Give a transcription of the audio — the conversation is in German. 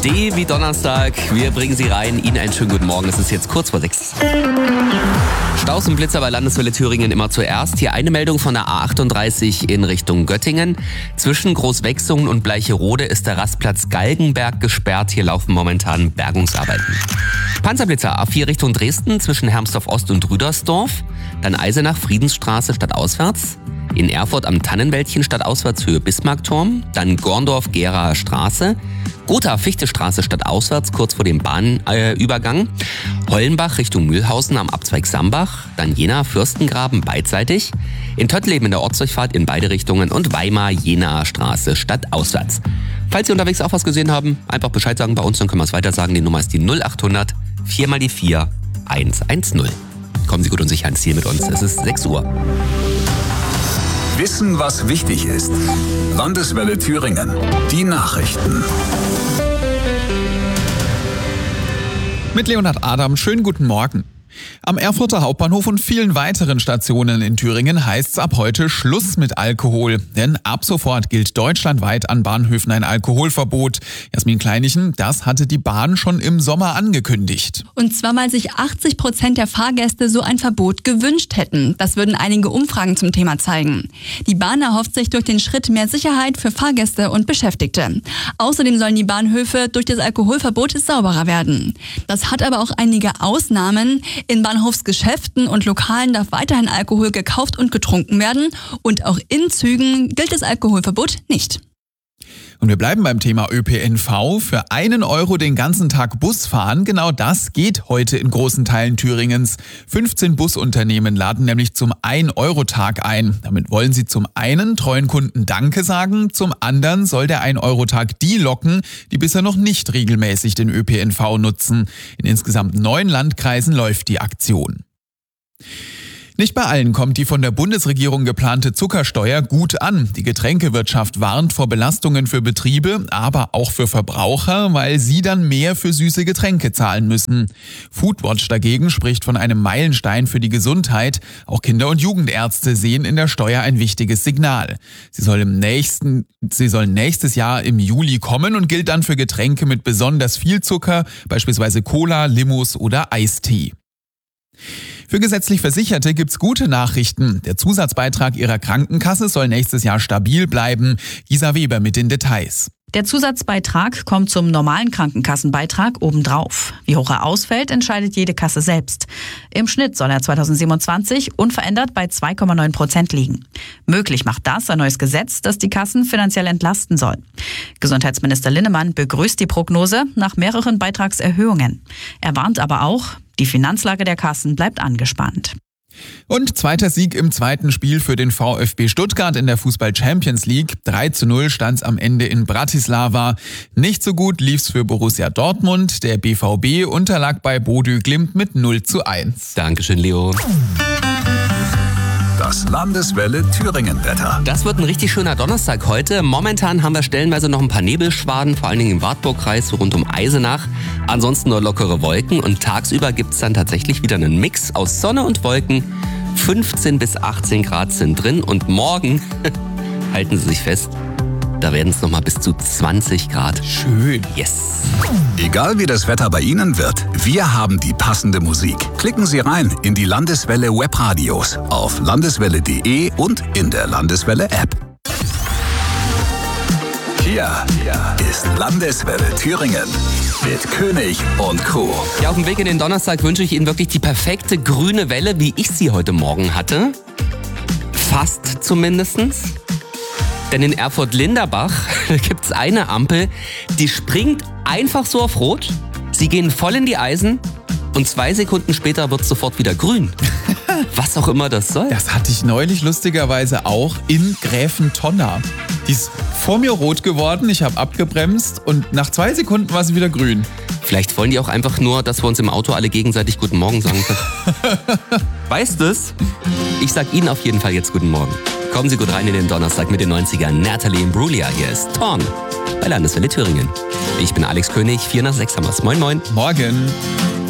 D wie Donnerstag. Wir bringen Sie rein. Ihnen einen schönen guten Morgen. Es ist jetzt kurz vor 6. Staus und Blitzer bei Landeswelle Thüringen immer zuerst. Hier eine Meldung von der A38 in Richtung Göttingen. Zwischen Großwechsungen und Bleicherode ist der Rastplatz Galgenberg gesperrt. Hier laufen momentan Bergungsarbeiten. Panzerblitzer A4 Richtung Dresden zwischen Hermsdorf Ost und Rüdersdorf. Dann Eisenach Friedensstraße stadtauswärts. In Erfurt am Tannenwäldchen stadtauswärts Höhe Bismarckturm. Dann Gorndorf-Geraer Straße. Gotha Fichtestraße stadtauswärts kurz vor dem Bahnübergang. Hollenbach Richtung Mühlhausen am Abzweig Sambach. Dann Jena Fürstengraben beidseitig. In Töttleben in der Ortsdurchfahrt in beide Richtungen. Und Weimar Jenaer Straße stadtauswärts. Falls Sie unterwegs auch was gesehen haben, einfach Bescheid sagen bei uns, dann können wir es weiter sagen. Die Nummer ist die 0800 4 mal die 4 110. Kommen Sie gut und sicher ans Ziel mit uns. Es ist 6 Uhr. Wissen, was wichtig ist. Landeswelle Thüringen. Die Nachrichten. Mit Leonhard Adam, schönen guten Morgen. Am Erfurter Hauptbahnhof und vielen weiteren Stationen in Thüringen heißt's ab heute Schluss mit Alkohol. Denn ab sofort gilt deutschlandweit an Bahnhöfen ein Alkoholverbot. Jasmin Kleinichen, das hatte die Bahn schon im Sommer angekündigt. Und zwar, weil sich 80% der Fahrgäste so ein Verbot gewünscht hätten. Das würden einige Umfragen zum Thema zeigen. Die Bahn erhofft sich durch den Schritt mehr Sicherheit für Fahrgäste und Beschäftigte. Außerdem sollen die Bahnhöfe durch das Alkoholverbot sauberer werden. Das hat aber auch einige Ausnahmen. In Bahnhofsgeschäften und Lokalen darf weiterhin Alkohol gekauft und getrunken werden. Und auch in Zügen gilt das Alkoholverbot nicht. Und wir bleiben beim Thema ÖPNV. Für 1 Euro den ganzen Tag Bus fahren, genau das geht heute in großen Teilen Thüringens. 15 Busunternehmen laden nämlich zum 1-Euro-Tag ein. Damit wollen sie zum einen treuen Kunden Danke sagen, zum anderen soll der 1-Euro-Tag die locken, die bisher noch nicht regelmäßig den ÖPNV nutzen. In insgesamt 9 Landkreisen läuft die Aktion. Nicht bei allen kommt die von der Bundesregierung geplante Zuckersteuer gut an. Die Getränkewirtschaft warnt vor Belastungen für Betriebe, aber auch für Verbraucher, weil sie dann mehr für süße Getränke zahlen müssen. Foodwatch dagegen spricht von einem Meilenstein für die Gesundheit. Auch Kinder- und Jugendärzte sehen in der Steuer ein wichtiges Signal. Sie soll nächstes Jahr im Juli kommen und gilt dann für Getränke mit besonders viel Zucker, beispielsweise Cola, Limos oder Eistee. Für gesetzlich Versicherte gibt's gute Nachrichten. Der Zusatzbeitrag ihrer Krankenkasse soll nächstes Jahr stabil bleiben. Gisa Weber mit den Details. Der Zusatzbeitrag kommt zum normalen Krankenkassenbeitrag obendrauf. Wie hoch er ausfällt, entscheidet jede Kasse selbst. Im Schnitt soll er 2027 unverändert bei 2,9% liegen. Möglich macht das ein neues Gesetz, das die Kassen finanziell entlasten soll. Gesundheitsminister Linnemann begrüßt die Prognose nach mehreren Beitragserhöhungen. Er warnt aber auch, die Finanzlage der Kassen bleibt angespannt. Und zweiter Sieg im zweiten Spiel für den VfB Stuttgart in der Fußball-Champions League. 3:0 stand's am Ende in Bratislava. Nicht so gut lief's für Borussia Dortmund. Der BVB unterlag bei Bodø Glimt mit 0:1. Dankeschön, Leo. Das Landeswelle Thüringen-Wetter. Das wird ein richtig schöner Donnerstag heute. Momentan haben wir stellenweise noch ein paar Nebelschwaden, vor allen Dingen im Wartburgkreis, so rund um Eisenach. Ansonsten nur lockere Wolken und tagsüber gibt's dann tatsächlich wieder einen Mix aus Sonne und Wolken. 15 bis 18 Grad sind drin und morgen, halten Sie sich fest, da werden es nochmal bis zu 20 Grad. Schön. Yes. Egal wie das Wetter bei Ihnen wird, wir haben die passende Musik. Klicken Sie rein in die Landeswelle Webradios auf landeswelle.de und in der Landeswelle App. Hier ist Landeswelle Thüringen mit König und Co. Ja, auf dem Weg in den Donnerstag wünsche ich Ihnen wirklich die perfekte grüne Welle, wie ich sie heute Morgen hatte. Fast zumindestens. Denn in Erfurt-Linderbach gibt es eine Ampel, die springt einfach so auf Rot. Sie gehen voll in die Eisen und 2 Sekunden später wird es sofort wieder grün. Was auch immer das soll. Das hatte ich neulich lustigerweise auch in Gräfentonna. Die ist vor mir rot geworden, ich habe abgebremst und nach 2 Sekunden war sie wieder grün. Vielleicht wollen die auch einfach nur, dass wir uns im Auto alle gegenseitig Guten Morgen sagen können. Weißt du's? Ich sag Ihnen auf jeden Fall jetzt Guten Morgen. Kommen Sie gut rein in den Donnerstag mit den 90ern. Natalie Imbruglia, hier ist Torn bei Landeswelle Thüringen. Ich bin Alex König, 4 nach 6 haben wir's. Moin, moin. Morgen.